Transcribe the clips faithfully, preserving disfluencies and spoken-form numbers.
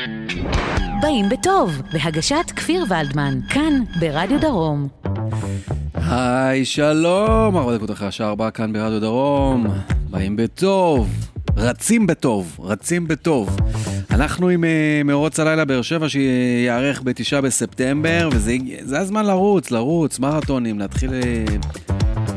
באים בטוב, בהגשת כפיר ולדמן, כאן ברדיו דרום. היי, שלום, ארבע דקות אחרי השעה ארבע, כאן ברדיו דרום. באים בטוב, רצים בטוב, רצים בטוב. אנחנו עם uh, מרוץ הלילה באר שבע שיערך בתשעה בספטמבר, וזה זה הזמן לרוץ, לרוץ, מרתונים, להתחיל uh,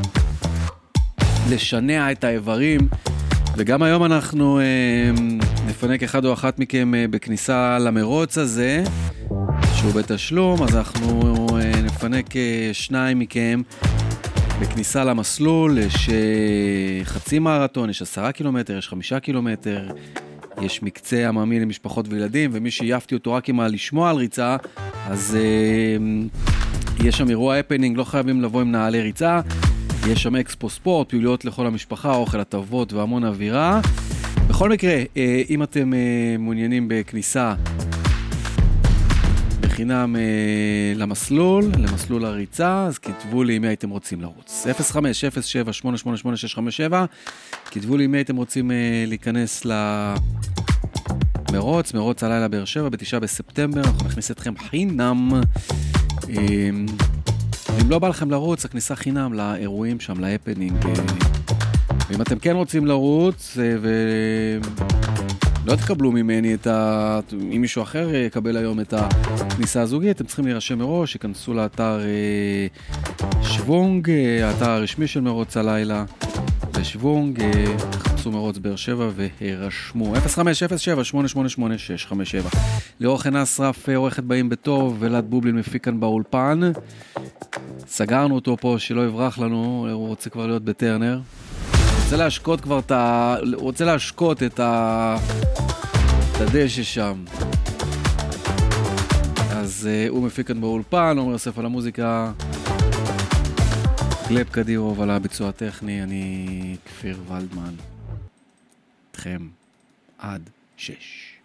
לשנע את האיברים. וגם היום אנחנו uh, נפנק אחד או אחת מכם uh, בכניסה למרוץ הזה, שהוא בתשלום, אז אנחנו uh, נפנק uh, שניים מכם בכניסה למסלול. יש uh, חצי מרתון, יש עשרה קילומטר, יש חמישה קילומטר, יש מקצה עממי למשפחות וילדים, ומי שיפתי אותו רק עם לשמוע על ריצה, אז uh, יש שם אירוע הפנינג, לא חייבים לבוא עם נעלי ריצה, יש שם אקספו ספורט, פעילויות לכל המשפחה, אוכל הטבות והמון אווירה. בכל מקרה, uh, אם אתם uh, מעוניינים בכניסה בחינם uh, למסלול, למסלול הריצה, אז כתבו לי מי הייתם רוצים לרוץ. אפס חמש אפס שבע שמונה שמונה שמונה שש חמש שבע, כתבו לי מי הייתם רוצים uh, להיכנס למרוץ, מרוץ הלילה באר שבע, בתשעה בספטמבר, אנחנו נכניס אתכם חינם. Uh, אם לא בא לכם לרוץ, הכניסה חינם לאירועים שם, להפנינג. Uh, ואם אתם כן רוצים לרוץ, uh, ו... לא תקבלו ממני את ה... אם מישהו אחר יקבל היום את הכניסה הזוגית, אתם צריכים להירשם מראש, יכנסו לאתר שוונג, האתר הרשמי של מרוץ הלילה, בשוונג, חפשו מרוץ באר שבע והירשמו. אפס חמש אפס שבע שמונה שמונה שמונה שש חמש שבע. לאור חנה שרף, עורכת באים בטוב, ולד בובלין מפיק כאן באולפן. סגרנו אותו פה שלא יברח לנו, הוא רוצה כבר להיות בטרנר. רוצה להשקות כבר את ה... רוצה להשקות את ה... את הדשא שם. אז uh, הוא מפיק כאן באולפן, עומר יוסף על המוזיקה, גלב קדירוב על הביצוע הטכני, אני כפיר ולדמן. אתכם עד שש.